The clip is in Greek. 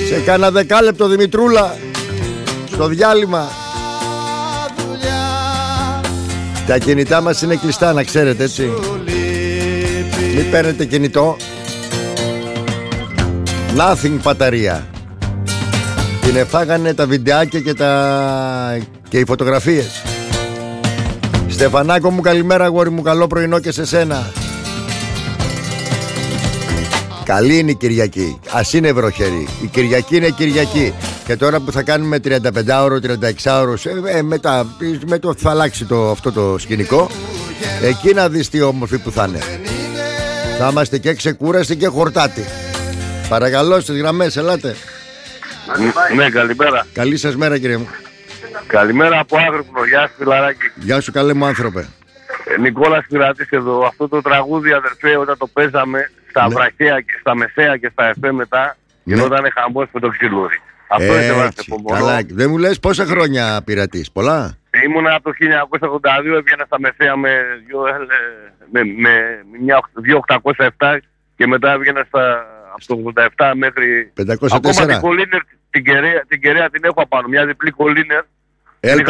Σε κάνα δεκάλεπτο, Δημητρούλα, στο διάλειμμα. Τα κινητά μας είναι κλειστά, να ξέρετε, έτσι. Μην παίρνετε κινητό. Nothing μπαταρία. Την εφάγανε τα βιντεάκια και οι φωτογραφίες. Στεφανάκο μου, καλημέρα αγόρι μου, καλό πρωινό και σε σένα. Καλή είναι η Κυριακή, ας είναι βροχερή. Η Κυριακή είναι Κυριακή. Και τώρα που θα κάνουμε 35ωρο, 36ωρο, με το θα αλλάξει αυτό το σκηνικό. Εκεί να δεις τι όμορφη που θα είναι. Θα είμαστε και ξεκούραστοι και χορτάτοι. Παρακαλώ στις γραμμές, ελάτε. Ναι, καλημέρα. Καλή σας μέρα, κύριε μου. Καλημέρα από Άγρυπνο, γεια σου φιλαράκι. Γεια σου, καλέ μου άνθρωπε. Νικόλας Πειρατής εδώ. Αυτό το τραγούδι, αδερφέ, όταν το παίζαμε στα βραχαία και στα μεσαία και στα εφέ μετά, γινόταν χαμός με το ξυλούρι. Αυτό είναι το καλά. Δεν μου λες πόσα χρόνια Πειρατής, πολλά? Ήμουνα από το 1982, έβγαινα στα μεσαία με 2.807 και μετά έβγαινα από το 87 μέχρι... 504. Ακόμα την κολίνερ, την κεραία την έχω απάνω, μια διπλή κολίνερ.